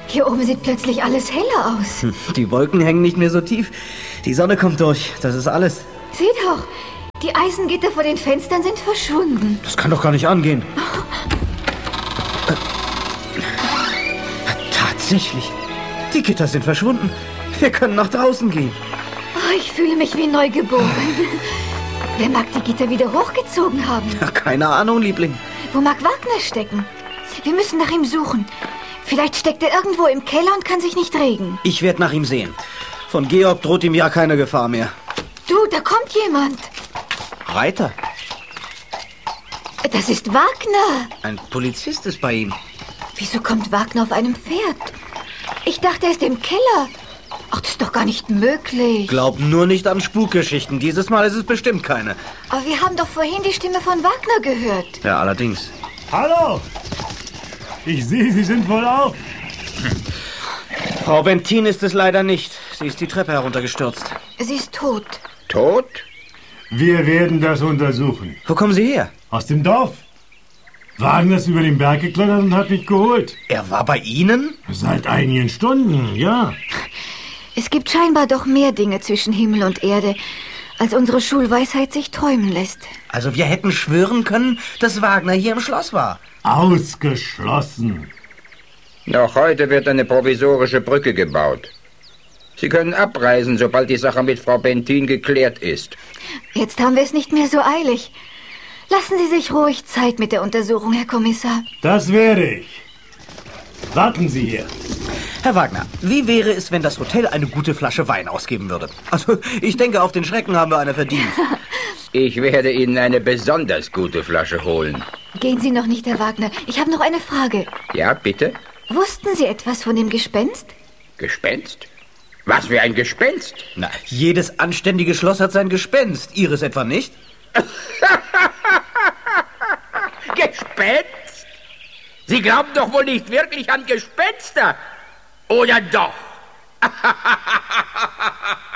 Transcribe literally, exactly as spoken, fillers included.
Hier oben sieht plötzlich alles heller aus. Hm, die Wolken hängen nicht mehr so tief. Die Sonne kommt durch, das ist alles. Sieh doch, die Eisengitter vor den Fenstern sind verschwunden. Das kann doch gar nicht angehen. Tatsächlich, die Gitter sind verschwunden. Wir können nach draußen gehen. Oh, ich fühle mich wie neugeboren. Wer mag die Gitter wieder hochgezogen haben? Ja, keine Ahnung, Liebling. Wo mag Wagner stecken? Wir müssen nach ihm suchen. Vielleicht steckt er irgendwo im Keller und kann sich nicht regen. Ich werde nach ihm sehen. Von Georg droht ihm ja keine Gefahr mehr. Du, da kommt jemand. Reiter? Das ist Wagner. Ein Polizist ist bei ihm. Wieso kommt Wagner auf einem Pferd? Ich dachte, er ist im Keller. Ach, das ist doch gar nicht möglich. Glaub nur nicht an Spukgeschichten. Dieses Mal ist es bestimmt keine. Aber wir haben doch vorhin die Stimme von Wagner gehört. Ja, allerdings. Hallo! Ich sehe, Sie sind wohl auf. Frau Bentin ist es leider nicht. Sie ist die Treppe heruntergestürzt. Sie ist tot. Tot? Wir werden das untersuchen. Wo kommen Sie her? Aus dem Dorf. Wagner ist über den Berg geklettert und hat mich geholt. Er war bei Ihnen? Seit einigen Stunden, ja. Es gibt scheinbar doch mehr Dinge zwischen Himmel und Erde, als unsere Schulweisheit sich träumen lässt. Also wir hätten schwören können, dass Wagner hier im Schloss war. Ausgeschlossen. Noch heute wird eine provisorische Brücke gebaut. Sie können abreisen, sobald die Sache mit Frau Bentin geklärt ist. Jetzt haben wir es nicht mehr so eilig. Lassen Sie sich ruhig Zeit mit der Untersuchung, Herr Kommissar. Das werde ich. Warten Sie hier. Herr Wagner, wie wäre es, wenn das Hotel eine gute Flasche Wein ausgeben würde? Also, ich denke, auf den Schrecken haben wir eine verdient. Ich werde Ihnen eine besonders gute Flasche holen. Gehen Sie noch nicht, Herr Wagner. Ich habe noch eine Frage. Ja, bitte? Wussten Sie etwas von dem Gespenst? Gespenst? Was für ein Gespenst? Na, jedes anständige Schloss hat sein Gespenst. Ihres etwa nicht? Gespenst? Sie glauben doch wohl nicht wirklich an Gespenster? Oder doch?